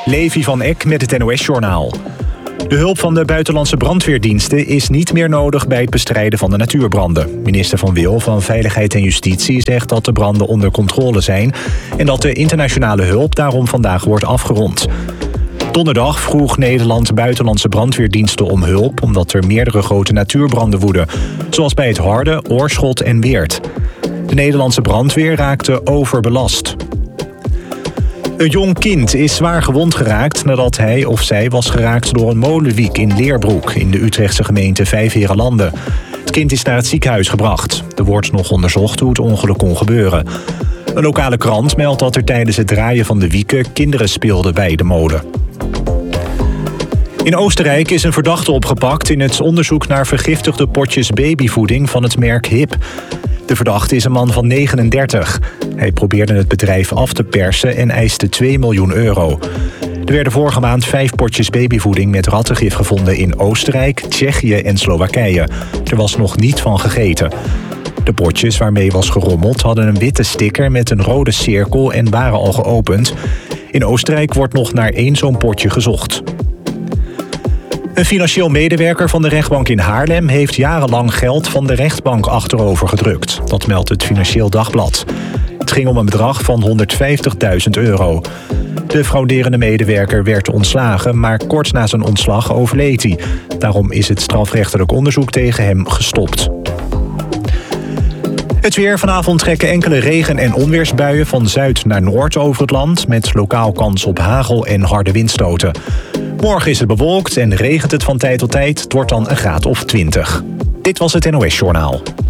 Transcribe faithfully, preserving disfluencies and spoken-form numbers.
Levi van Eck met het N O S-journaal. De hulp van de buitenlandse brandweerdiensten is niet meer nodig bij het bestrijden van de natuurbranden. Minister Van Wil van Veiligheid en Justitie zegt dat de branden onder controle zijn en dat de internationale hulp daarom vandaag wordt afgerond. Donderdag vroeg Nederland buitenlandse brandweerdiensten om hulp omdat er meerdere grote natuurbranden woeden, zoals bij het Harde, Oorschot en Weert. De Nederlandse brandweer raakte overbelast. Een jong kind is zwaar gewond geraakt nadat hij of zij was geraakt door een molenwiek in Leerbroek in de Utrechtse gemeente Vijfheerenlanden. Het kind is naar het ziekenhuis gebracht. Er wordt nog onderzocht hoe het ongeluk kon gebeuren. Een lokale krant meldt dat er tijdens het draaien van de wieken kinderen speelden bij de molen. In Oostenrijk is een verdachte opgepakt in het onderzoek naar vergiftigde potjes babyvoeding van het merk Hip. De verdachte is een man van negenendertig. Hij probeerde het bedrijf af te persen en eiste twee miljoen euro. Er werden vorige maand vijf potjes babyvoeding met rattengif gevonden in Oostenrijk, Tsjechië en Slowakije. Er was nog niet van gegeten. De potjes waarmee was gerommeld hadden een witte sticker met een rode cirkel en waren al geopend. In Oostenrijk wordt nog naar één zo'n potje gezocht. Een financieel medewerker van de rechtbank in Haarlem heeft jarenlang geld van de rechtbank achterover gedrukt. Dat meldt het Financieel Dagblad. Het ging om een bedrag van honderdvijftigduizend euro. De frauderende medewerker werd ontslagen, maar kort na zijn ontslag overleed hij. Daarom is het strafrechtelijk onderzoek tegen hem gestopt. Het weer. Vanavond trekken enkele regen- en onweersbuien van zuid naar noord over het land, met lokaal kans op hagel en harde windstoten. Morgen is het bewolkt en regent het van tijd tot tijd. Het wordt dan een graad of twintig. Dit was het N O S-journaal.